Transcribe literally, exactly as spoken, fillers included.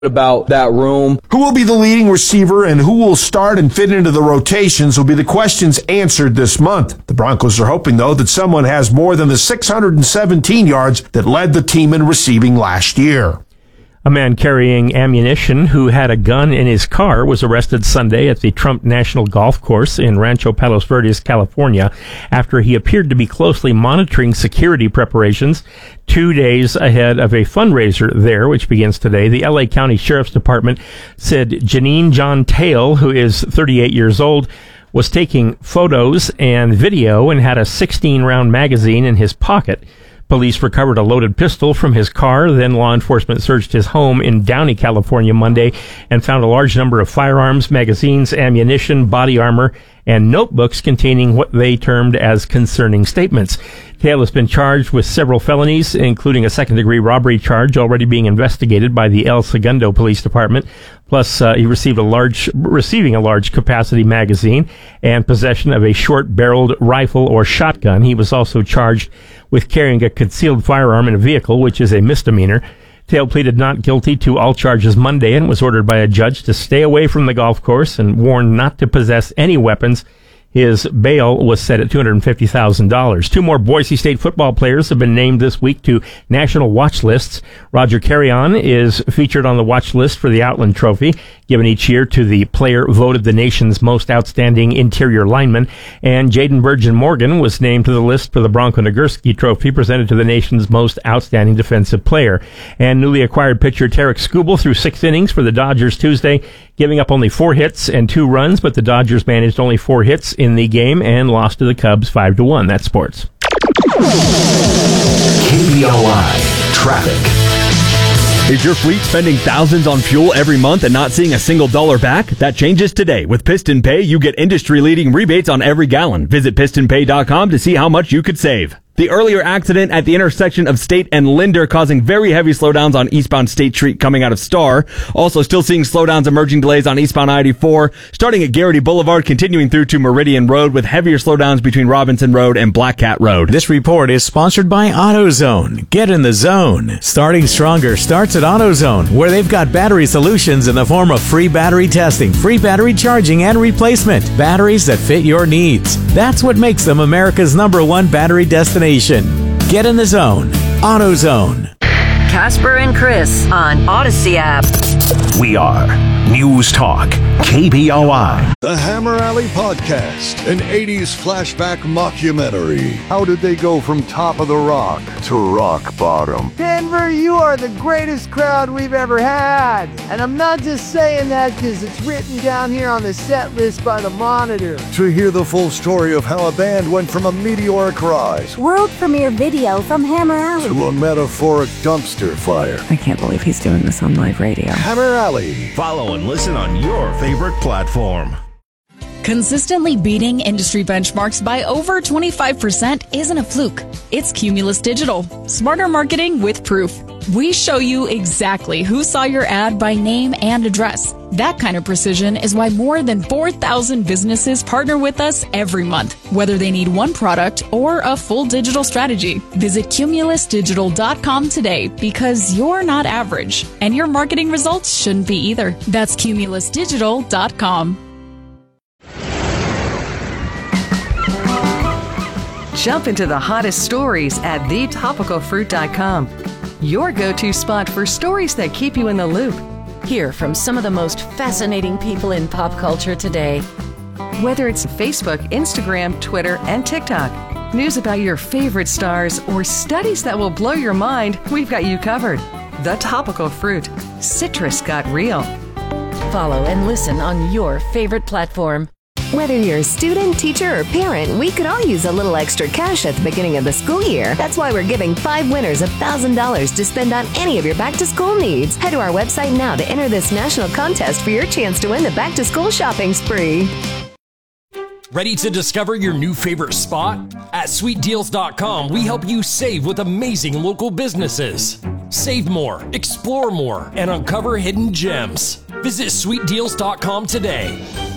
about that room. Who will be the leading receiver and who will start and fit into the rotations will be the questions answered this month. The Broncos are hoping, though, that someone has more than the six hundred seventeen yards that led the team in receiving last year. A man carrying ammunition who had a gun in his car was arrested Sunday at the Trump National Golf Course in Rancho Palos Verdes, California, after he appeared to be closely monitoring security preparations two days ahead of a fundraiser there, which begins today. The L A County Sheriff's Department said Janine John Tail, who is thirty-eight years old, was taking photos and video and had a sixteen round magazine in his pocket. Police recovered a loaded pistol from his car. Then law enforcement searched his home in Downey, California, Monday and found a large number of firearms, magazines, ammunition, body armor, and notebooks containing what they termed as concerning statements. Tail has been charged with several felonies, including a second-degree robbery charge already being investigated by the El Segundo Police Department. Plus, uh, he received a large, receiving a large-capacity magazine and possession of a short-barreled rifle or shotgun. He was also charged with carrying a concealed firearm in a vehicle, which is a misdemeanor. Tail pleaded not guilty to all charges Monday and was ordered by a judge to stay away from the golf course and warned not to possess any weapons. His bail was set at two hundred fifty thousand dollars. Two more Boise State football players have been named this week to national watch lists. Roger Carrion is featured on the watch list for the Outland Trophy, given each year to the player voted the nation's most outstanding interior lineman. And Jaden Virgin Morgan was named to the list for the Bronco Nagurski Trophy, presented to the nation's most outstanding defensive player. And newly acquired pitcher Tarek Skubal threw six innings for the Dodgers Tuesday, giving up only four hits and two runs, but the Dodgers managed only four hits in the game and lost to the Cubs five to one. That's sports. K B O I Traffic. Is your fleet spending thousands on fuel every month and not seeing a single dollar back? That changes today. With Piston Pay, you get industry-leading rebates on every gallon. Visit piston pay dot com to see how much you could save. The earlier accident at the intersection of State and Linder causing very heavy slowdowns on eastbound State Street coming out of Star. Also still seeing slowdowns, emerging delays on eastbound I eighty-four, starting at Garrity Boulevard, continuing through to Meridian Road with heavier slowdowns between Robinson Road and Black Cat Road. This report is sponsored by AutoZone. Get in the zone. Starting stronger starts at AutoZone, where they've got battery solutions in the form of free battery testing, free battery charging, and replacement. Batteries that fit your needs. That's what makes them America's number one battery destination. Get in the zone. AutoZone. Casper and Chris on Odyssey app. We are News Talk K B O I. The Hammer Alley Podcast, an eighties flashback mockumentary. How did they go from top of the rock to rock bottom? Denver, you are the greatest crowd we've ever had. And I'm not just saying that because it's written down here on the set list by the Monitor. To hear the full story of how a band went from a meteoric rise, world premiere video from Hammer Alley, to a metaphoric dumpster fire. I can't believe he's doing this on live radio. Hammer Alley. Follow and listen on your favorite platform. Consistently beating industry benchmarks by over twenty-five percent isn't a fluke. It's Cumulus Digital. Smarter marketing with proof. We show you exactly who saw your ad by name and address. That kind of precision is why more than four thousand businesses partner with us every month, whether they need one product or a full digital strategy. Visit cumulus digital dot com today, because you're not average, and your marketing results shouldn't be either. That's cumulus digital dot com. Jump into the hottest stories at the topical fruit dot com. Your go-to spot for stories that keep you in the loop. Hear from some of the most fascinating people in pop culture today. Whether it's Facebook, Instagram, Twitter, and TikTok, news about your favorite stars, or studies that will blow your mind, we've got you covered. The Topical Fruit. Citrus got real. Follow and listen on your favorite platform. Whether you're a student, teacher, or parent, we could all use a little extra cash at the beginning of the school year. That's why we're giving five winners one thousand dollars to spend on any of your back-to-school needs. Head to our website now to enter this national contest for your chance to win the back-to-school shopping spree. Ready to discover your new favorite spot? At sweet deals dot com, we help you save with amazing local businesses. Save more, explore more, and uncover hidden gems. Visit sweet deals dot com today.